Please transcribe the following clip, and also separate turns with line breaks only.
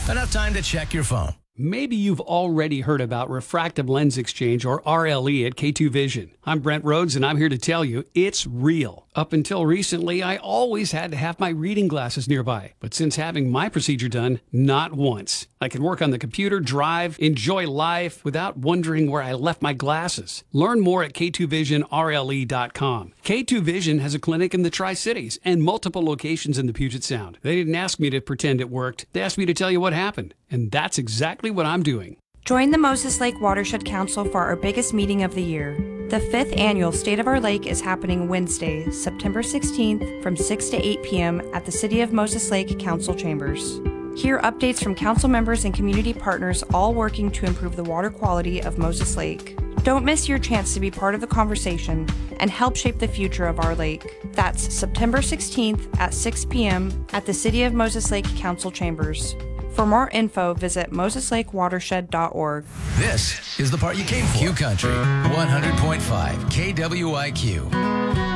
Enough time to check your phone.
Maybe you've already heard about refractive lens exchange, or RLE, at K2 Vision. I'm Brent Rhodes, and I'm here to tell you it's real. Up until recently, I always had to have my reading glasses nearby. But since having my procedure done, not once. I can work on the computer, drive, enjoy life without wondering where I left my glasses. Learn more at K2VisionRLE.com. K2 Vision has a clinic in the Tri-Cities and multiple locations in the Puget Sound. They didn't ask me to pretend it worked. They asked me to tell you what happened. And that's exactly what I'm doing.
Join the Moses Lake Watershed Council for our biggest meeting of the year. The 5th annual State of Our Lake is happening Wednesday, September 16th from 6 to 8 p.m. at the City of Moses Lake Council Chambers. Hear updates from council members and community partners, all working to improve the water quality of Moses Lake. Don't miss your chance to be part of the conversation and help shape the future of our lake. That's September 16th at 6 p.m. at the City of Moses Lake Council Chambers. For more info, visit moseslakewatershed.org.
This is the part you came for. Q Country 100.5 KWIQ.